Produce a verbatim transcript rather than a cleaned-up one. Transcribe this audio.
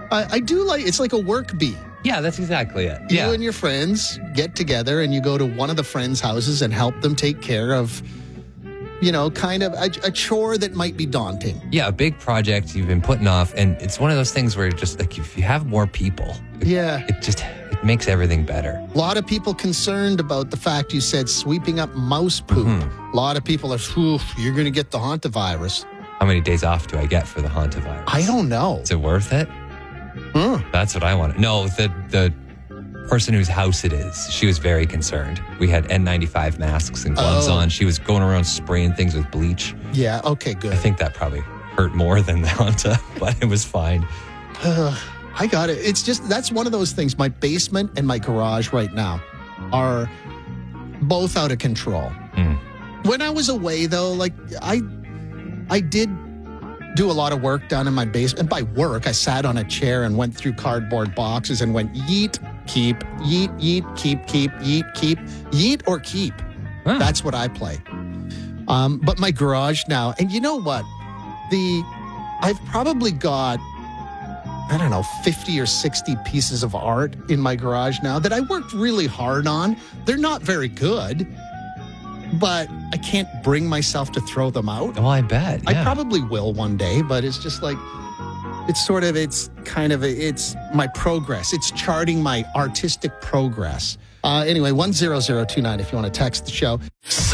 I, I do like, it's like a work bee. Yeah, that's exactly it. You Yeah. and your friends get together and you go to one of the friends' houses and help them take care of, you know, kind of a, a chore that might be daunting. Yeah, a big project you've been putting off. And it's one of those things where just like if you have more people, it, Yeah. it just it makes everything better. A lot of people concerned about the fact you said sweeping up mouse poop. Mhm. A lot of people are, "Oof, you're going to get the hantavirus." How many days off do I get for the hantavirus? I don't know. Is it worth it? Huh. That's what I want. No, the the person whose house it is, she was very concerned. We had N ninety-five masks and gloves Oh. on. She was going around spraying things with bleach. Yeah, okay, good. I think that probably hurt more than the Hanta, but it was fine. I got it. It's just, that's one of those things. My basement and my garage right now are both out of control. Mm. When I was away, though, like, I I did do a lot of work down in my basement. And by work, I sat on a chair and went through cardboard boxes and went yeet, keep, yeet, yeet, keep, keep, yeet, keep, yeet or keep. Huh. That's what I play. Um, but my garage now, and you know what? The I've probably got, I don't know, fifty or sixty pieces of art in my garage now that I worked really hard on. They're not very good, but I can't bring myself to throw them out. Oh, I bet. Yeah. I probably will one day, but it's just like, it's sort of, it's kind of, a, it's my progress. It's charting my artistic progress. Uh, anyway, one zero zero two nine if you want to text the show.